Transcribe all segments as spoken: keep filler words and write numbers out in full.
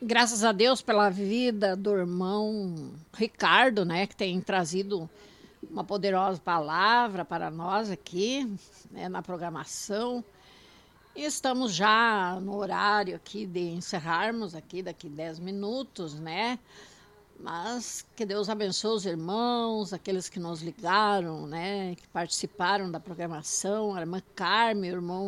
Graças a Deus pela vida do irmão Ricardo, né, que tem trazido uma poderosa palavra para nós aqui, né, na programação. E estamos já no horário aqui de encerrarmos aqui daqui dez minutos, né? Mas que Deus abençoe os irmãos, aqueles que nos ligaram, né, que participaram da programação, a irmã Carmen, o irmão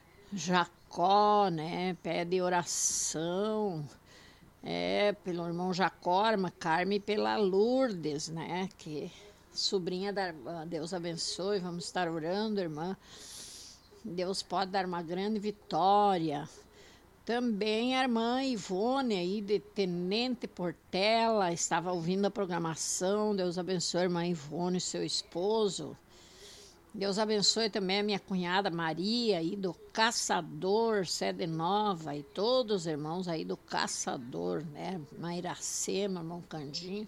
Jacó, né, pede oração. É, pelo irmão Jacó, a irmã Carmen e pela Lourdes, né? Que sobrinha da irmã. Deus abençoe, vamos estar orando, irmã. Deus pode dar uma grande vitória. Também a irmã Ivone aí, de Tenente Portela, estava ouvindo a programação. Deus abençoe a irmã Ivone e seu esposo. Deus abençoe também a minha cunhada Maria aí do Caçador, Sede Nova, e todos os irmãos aí do Caçador, né? Irmã Iracema, irmão Candinho.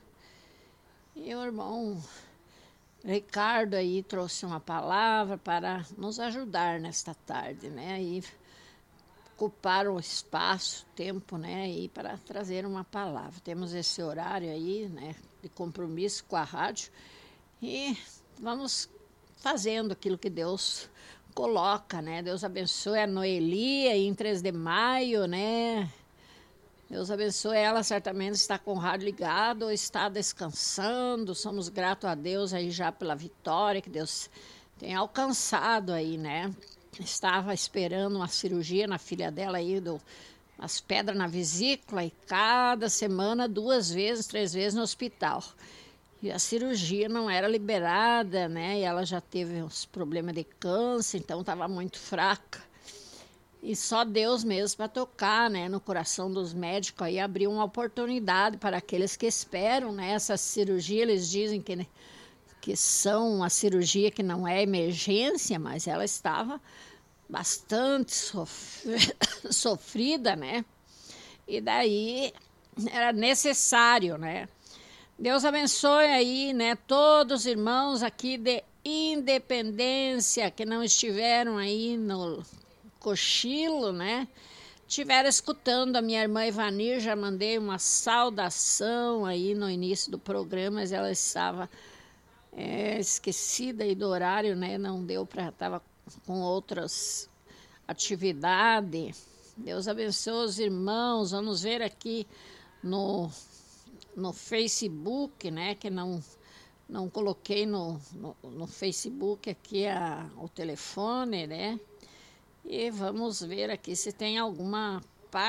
E o irmão Ricardo aí trouxe uma palavra para nos ajudar nesta tarde, né? E ocupar o espaço, o tempo, né? E para trazer uma palavra. Temos esse horário aí, né? De compromisso com a rádio. E vamos fazendo aquilo que Deus coloca, né? Deus abençoe a Noeli aí em três de maio, né? Deus abençoe ela, certamente está com o rádio ligado, está descansando. Somos gratos a Deus aí já pela vitória que Deus tem alcançado aí, né? Estava esperando uma cirurgia na filha dela aí, do, as pedras na vesícula, e cada semana, duas vezes, três vezes no hospital. E a cirurgia não era liberada, né? E ela já teve uns problemas de câncer, então estava muito fraca. E só Deus mesmo para tocar, né? No coração dos médicos aí, abrir uma oportunidade para aqueles que esperam, né? Essa cirurgia, eles dizem que, que são uma cirurgia que não é emergência, mas ela estava bastante sof... sofrida, né? E daí era necessário, né? Deus abençoe aí, né, todos os irmãos aqui de Independência que não estiveram aí no cochilo, né? Estiveram escutando a minha irmã Ivanir, já mandei uma saudação aí no início do programa, mas ela estava é, esquecida aí do horário, né? Não deu para, estava com outras atividades. Deus abençoe os irmãos. Vamos ver aqui no no Facebook, né, que não, não coloquei no, no, no Facebook aqui a, o telefone, né, e vamos ver aqui se tem alguma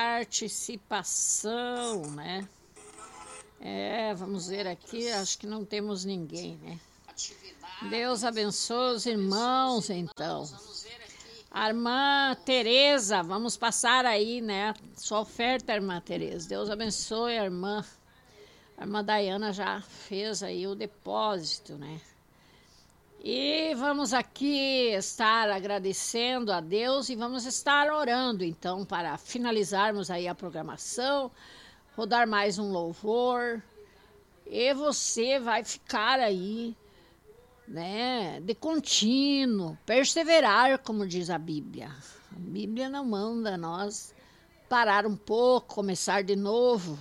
participação, né, é, vamos ver aqui, acho que não temos ninguém, né. Deus abençoe os irmãos, então. A irmã Tereza, vamos passar aí, né, sua oferta, irmã Tereza. Deus abençoe a irmã. A irmã Dayana já fez aí o depósito, né? E vamos aqui estar agradecendo a Deus e vamos estar orando, então, para finalizarmos aí a programação, rodar mais um louvor. E você vai ficar aí, né, de contínuo, perseverar, como diz a Bíblia. A Bíblia não manda nós parar um pouco, começar de novo,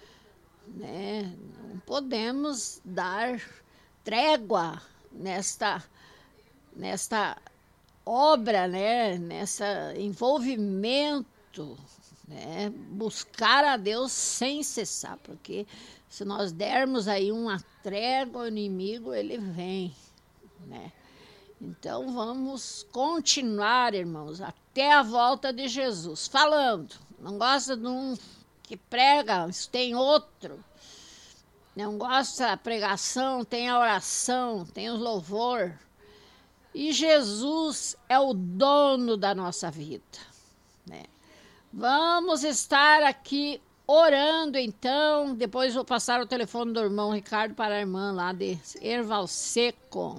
né? Não podemos dar trégua nesta, nesta obra, né? Nessa envolvimento, né? Buscar a Deus sem cessar, porque se nós dermos aí uma trégua ao inimigo, ele vem, né? Então vamos continuar, irmãos, até a volta de Jesus, falando. Não gosta de um que prega, tem outro. Não gosta da pregação, tem a oração, tem o louvor. E Jesus é o dono da nossa vida, né? Vamos estar aqui orando, então. Depois vou passar o telefone do irmão Ricardo para a irmã lá de Erval Seco,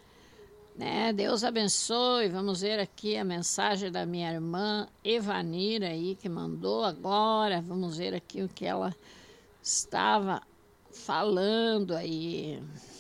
né? Deus abençoe. Vamos ver aqui a mensagem da minha irmã Evanira aí, que mandou agora. Vamos ver aqui o que ela estava falando aí.